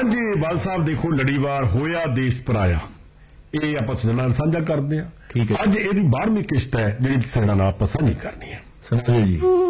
ਹਾਂਜੀ ਬਾਲ ਸਾਹਿਬ ਦੇਖੋ ਲੜੀਵਾਰ ਹੋਇਆ ਦੇਸ਼ ਪਰਾਇਆ ਇਹ ਆਪਾਂ ਤੁਹਾਡੇ ਨਾਲ ਸਾਂਝਾ ਕਰਦੇ ਹਾਂ। ਠੀਕ ਹੈ। ਅੱਜ ਇਹਦੀ 12ਵੀਂ ਕਿਸ਼ਤ ਹੈ ਜਿਹੜੀ ਸਾਡੇ ਨਾਲ ਆਪਾਂ ਸਾਂਝੀ ਕਰਨੀ ਹੈ। ਸੁਣਾਓ ਜੀ।